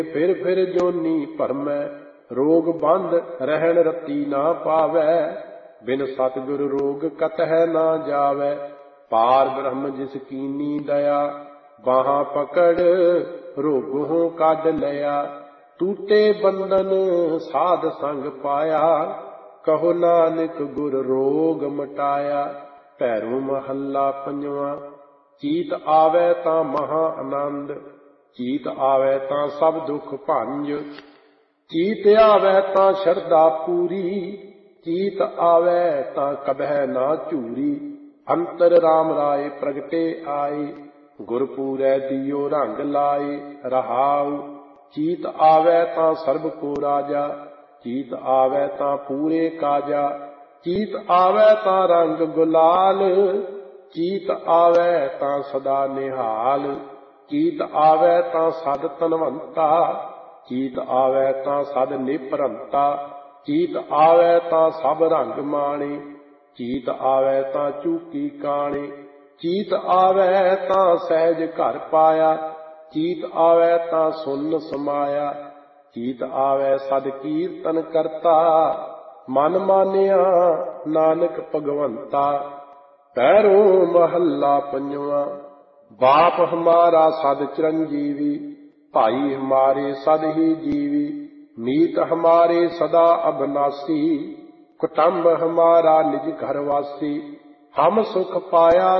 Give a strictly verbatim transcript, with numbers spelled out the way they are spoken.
फिर फिर जोनी भरमै, रोग बंद रहन रती ना पावै। बिन सतगुर रोग कतह ना जावै, पार ब्रह्म जिस कीनी दया। बाहां पकड़ रोगों काढ लिया, टूटे बंधन साध संग पाया। कहो नानक गुर रोग मटाया। भैरो महला पंजवा। चीत आवे तां महा आनंद, चीत आवे तां सब दुख भंज। चीत आवे तां शरधा पूरी, चीत आवे तां कबह ना चूरी। अंतर राम राय प्रगटे आए, गुरपूरै दियो रंग लाए। रहाउ चीत आवे तां सर्ब को राजा, चीत आवे तां पूरे काजा। चीत आवे तां रंग गुलाल, चीत आवे तां सदा निहाल। चीत आवे तां सद तनवंता, चीत आवे तां सद निपरंता। चीत आवे तां सब रंग माणे, चीत आवे तां चूकी काणे। चीत आवे तां सहज घर पाया, चीत आवे तां सुन समाया। चीत आवे सद कीर्तन करता, मन मानिया नानक भगवंता। पैरो महला पंजवा। बाप हमारा सद चिरंजीवी, भाई हमारे सद ही जीवी। मीत हमारे सदा अबनासी, कुटुंब हमारा निज घर वासी। हम सुख पाया